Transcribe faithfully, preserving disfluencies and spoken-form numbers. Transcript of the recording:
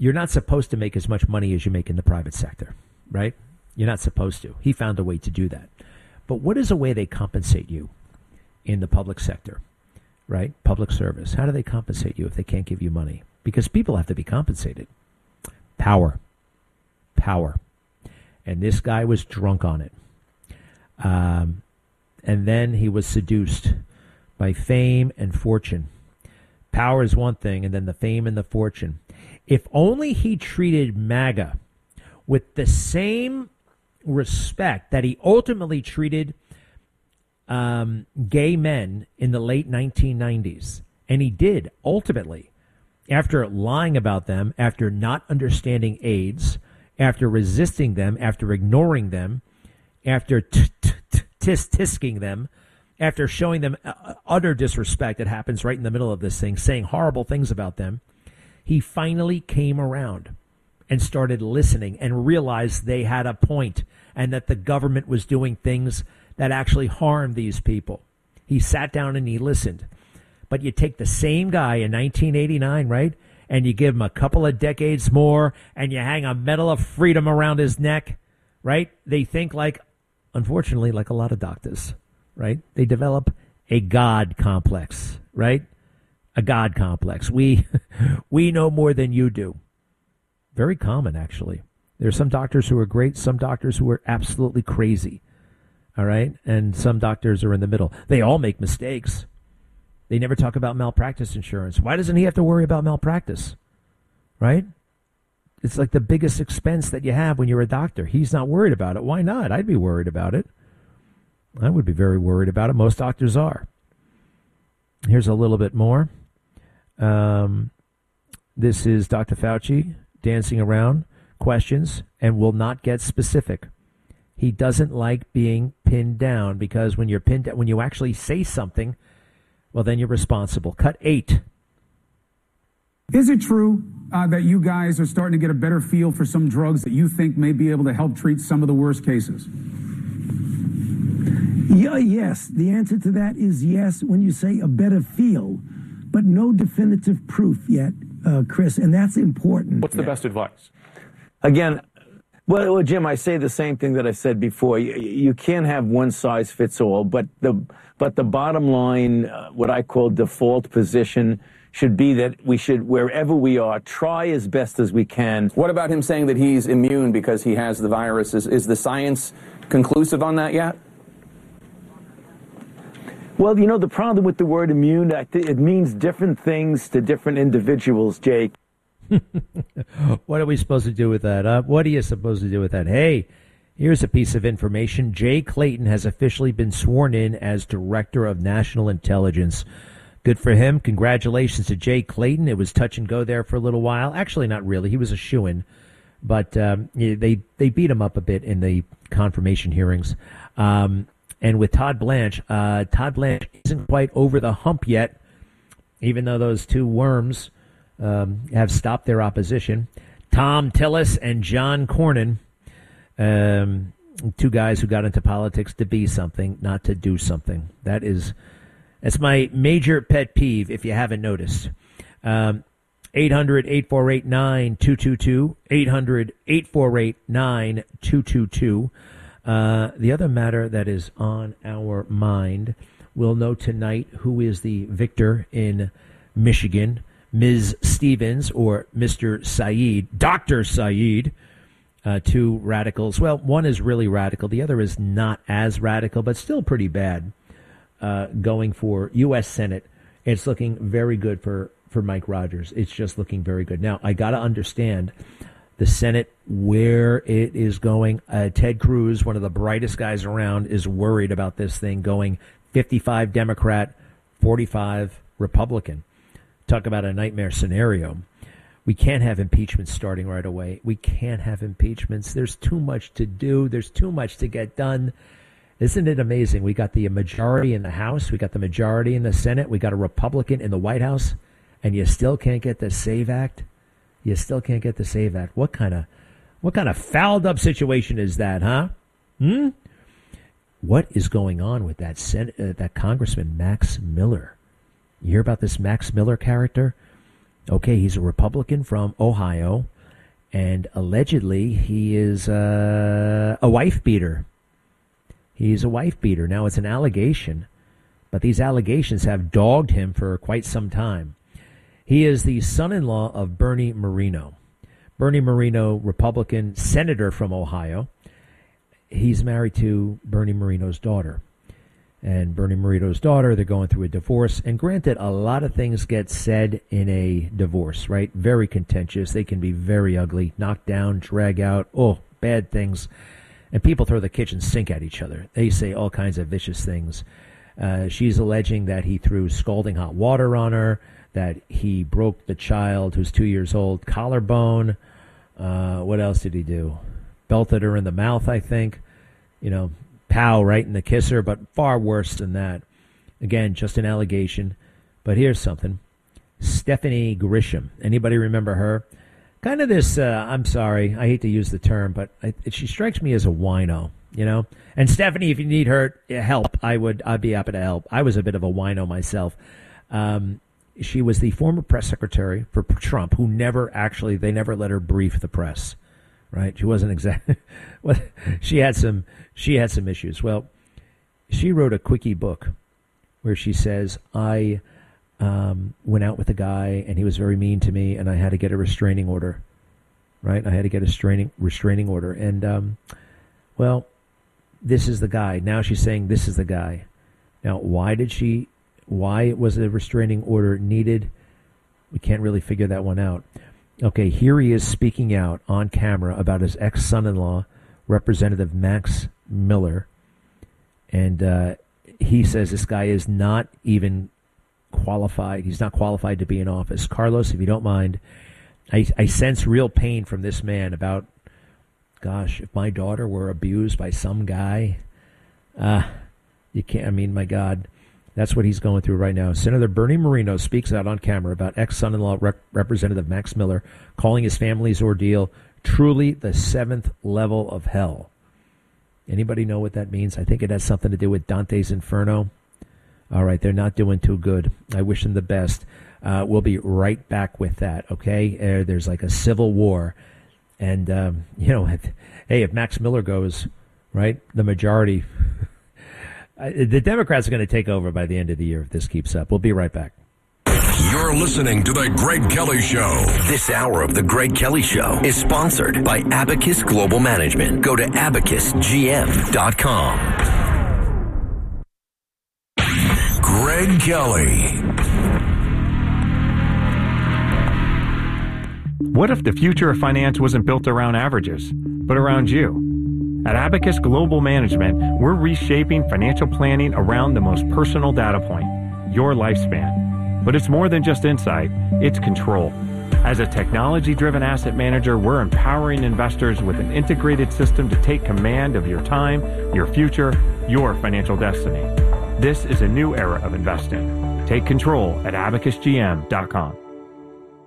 you're not supposed to make as much money as you make in the private sector, right? You're not supposed to. He found a way to do that. But what is a way they compensate you in the public sector, right? Public service. How do they compensate you if they can't give you money? Because people have to be compensated. Power. Power. And this guy was drunk on it. Um, and then he was seduced by fame and fortune. Power is one thing, and then the fame and the fortune. If only he treated MAGA with the same respect that he ultimately treated um, gay men in the late nineteen nineties. And he did, ultimately, after lying about them, after not understanding AIDS, after resisting them, after ignoring them, after tisk-tisking them, after showing them utter disrespect that happens right in the middle of this thing, saying horrible things about them, he finally came around and started listening and realized they had a point and that the government was doing things that actually harmed these people. He sat down and he listened. But you take the same guy in nineteen eighty-nine, right, and you give him a couple of decades more and you hang a Medal of Freedom around his neck, right? They think like, unfortunately, like a lot of doctors, right? They develop a God complex, right? A God complex. We we know more than you do. Very common, actually. There's some doctors who are great, some doctors who are absolutely crazy, all right? And some doctors are in the middle. They all make mistakes. They never talk about malpractice insurance. Why doesn't he have to worry about malpractice, right? It's like the biggest expense that you have when you're a doctor. He's not worried about it. Why not? I'd be worried about it. I would be very worried about it. Most doctors are. Here's a little bit more. Um, this is Doctor Fauci dancing around questions and will not get specific. He doesn't like being pinned down because when you're pinned down, when you actually say something, well, then you're responsible. Cut eight. Is it true uh, that you guys are starting to get a better feel for some drugs that you think may be able to help treat some of the worst cases? Yeah, yes. The answer to that is yes when you say a better feel, but no definitive proof yet, uh, Chris, and that's important. What's the best advice? Again, well, well, Jim, I say the same thing that I said before. You, you can't have one size fits all, but the but the bottom line, uh, what I call default position, should be that we should, wherever we are, try as best as we can. What about him saying that he's immune because he has the virus? Is, is the science conclusive on that yet? Well, you know, the problem with the word immune, I th- it means different things to different individuals, Jake. What are we supposed to do with that? Uh, what are you supposed to do with that? Hey, here's a piece of information. Jay Clayton has officially been sworn in as Director of National Intelligence. Good for him. Congratulations to Jay Clayton. It was touch and go there for a little while. Actually, not really. He was a shoo-in. But um, they, they beat him up a bit in the confirmation hearings. Um, and with Todd Blanche, uh, Todd Blanche isn't quite over the hump yet, even though those two worms um, have stopped their opposition. Tom Tillis and John Cornyn, um, two guys who got into politics to be something, not to do something. That is... That's my major pet peeve, if you haven't noticed. Um, eight hundred, eight four eight, nine two two two, eight hundred, eight four eight, nine two two two. Uh, the other matter that is on our mind, we'll know tonight who is the victor in Michigan, Miz Stevens or Mister Saeed, Doctor Saeed. Uh, two radicals. Well, one is really radical. The other is not as radical, but still pretty bad. Uh, going for U S Senate. It's looking very good for, for Mike Rogers. It's just looking very good. Now, I got to understand the Senate, where it is going. Uh, Ted Cruz, one of the brightest guys around, is worried about this thing going fifty-five Democrat, forty-five Republican. Talk about a nightmare scenario. We can't have impeachments starting right away. We can't have impeachments. There's too much to do. There's too much to get done. Isn't it amazing? We got the majority in the House. We got the majority in the Senate. We got a Republican in the White House. And you still can't get the SAVE Act? You still can't get the SAVE Act. What kind of what kind of fouled up situation is that, huh? Hmm? What is going on with that Sen- uh, that Congressman Max Miller? You hear about this Max Miller character? Okay, he's a Republican from Ohio. And allegedly, he is uh, a wife beater. He's a wife beater. Now, it's an allegation, but these allegations have dogged him for quite some time. He is the son-in-law of Bernie Moreno. Bernie Moreno, Republican senator from Ohio. He's married to Bernie Moreno's daughter. And Bernie Moreno's daughter, they're going through a divorce. And granted, a lot of things get said in a divorce, right? Very contentious. They can be very ugly, knock down, drag out, oh, bad things. And people throw the kitchen sink at each other. They say all kinds of vicious things. Uh, she's alleging that he threw scalding hot water on her, that he broke the child, who's two years old, collarbone. Uh, what else did he do? Belted her in the mouth, I think. You know, pow, right in the kisser, but far worse than that. Again, just an allegation. But here's something. Stephanie Grisham. Anybody remember her? Kind of this, uh, I'm sorry, I hate to use the term, but I, she strikes me as a wino, you know? And Stephanie, if you need her help, I would, I'd be happy to help. I was a bit of a wino myself. Um, she was the former press secretary for Trump, who never actually, they never let her brief the press. Right, she wasn't exactly. Well, she had some. She had some issues. Well, she wrote a quickie book where she says, "I um, went out with a guy and he was very mean to me, and I had to get a restraining order. Right, I had to get a restraining restraining order, and um, well, this is the guy. Now she's saying this is the guy. Now, why did she? Why was a restraining order needed? We can't really figure that one out." Okay, here he is speaking out on camera about his ex-son-in-law, Representative Max Miller. And uh, he says this guy is not even qualified. He's not qualified to be in office. Carlos, if you don't mind, I, I sense real pain from this man about, gosh, if my daughter were abused by some guy, uh, you can't, I mean, my God. That's what he's going through right now. Senator Bernie Moreno speaks out on camera about ex-son-in-law Rep- Representative Max Miller, calling his family's ordeal truly the seventh level of hell. Anybody know what that means? I think it has something to do with Dante's Inferno. All right, they're not doing too good. I wish them the best. Uh, we'll be right back with that, okay? Uh, there's like a civil war. And, um, you know, if, hey, if Max Miller goes, right, the majority... Uh, the Democrats are going to take over by the end of the year if this keeps up. We'll be right back. You're listening to The Greg Kelly Show. This hour of The Greg Kelly Show is sponsored by Abacus Global Management. Go to abacus g m dot com. Greg Kelly. What if the future of finance wasn't built around averages, but around you? At Abacus Global Management, we're reshaping financial planning around the most personal data point, your lifespan. But it's more than just insight, it's control. As a technology-driven asset manager, we're empowering investors with an integrated system to take command of your time, your future, your financial destiny. This is a new era of investing. Take control at abacus g m dot com.